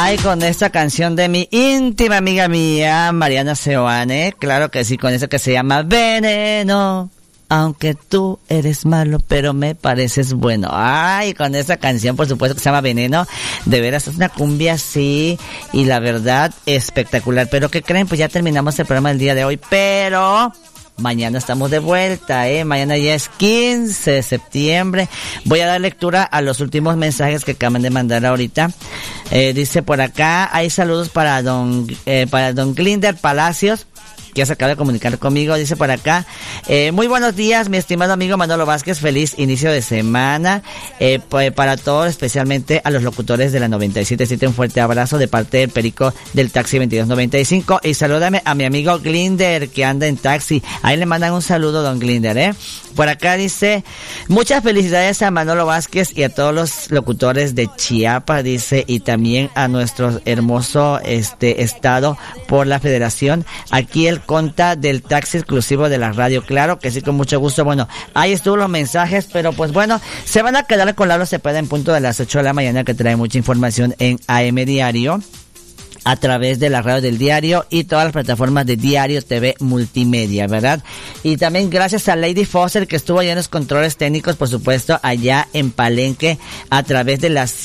Ay, con esta canción de mi íntima amiga mía, Mariana Seoane, claro que sí, con eso que se llama Veneno. Aunque tú eres malo, pero me pareces bueno. Ay, con esa canción, por supuesto, que se llama Veneno. De veras, es una cumbia así. Y la verdad, espectacular. Pero ¿qué creen? Pues ya terminamos el programa del día de hoy. Pero mañana estamos de vuelta, Mañana ya es 15 de septiembre. Voy a dar lectura a los últimos mensajes que acaban de mandar ahorita. Dice por acá, hay saludos para don Glinder Palacios, que ya se acaba de comunicar conmigo. Dice por acá, muy buenos días, mi estimado amigo Manolo Vázquez, feliz inicio de semana, para todos, especialmente a los locutores de la 97.7, un fuerte abrazo de parte del Perico del Taxi 2295, y salúdame a mi amigo Glinder, que anda en taxi. Ahí le mandan un saludo, don Glinder, Por acá dice, muchas felicidades a Manolo Vázquez y a todos los locutores de Chiapas, dice, y también a nuestro hermoso estado por la federación. Aquí el conta del taxi exclusivo de la radio, claro que sí, con mucho gusto. Bueno, ahí estuvo los mensajes, pero pues bueno, se van a quedar con Lalo Cepeda en punto de las 8 de la mañana, que trae mucha información en AM Diario, a través de la radio del diario y todas las plataformas de Diario TV Multimedia, ¿verdad? Y también gracias a Lady Foster, que estuvo allá en los controles técnicos, por supuesto, allá en Palenque, a través de la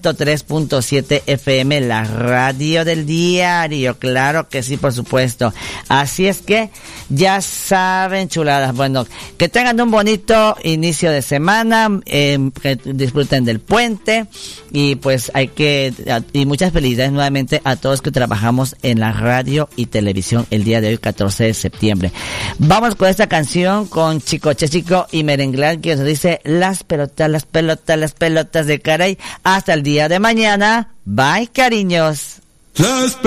103.7 FM, la radio del diario, claro que sí, por supuesto. Así es que, ya saben, chuladas, bueno, que tengan un bonito inicio de semana, que disfruten del puente, y pues y muchas felicidades nuevamente a todos que trabajamos en la radio y televisión el día de hoy, 14 de septiembre. Vamos con esta canción con Chicoche Chico y Merenglán, que nos dice las pelotas de caray. Hasta el día de mañana. Bye, cariños.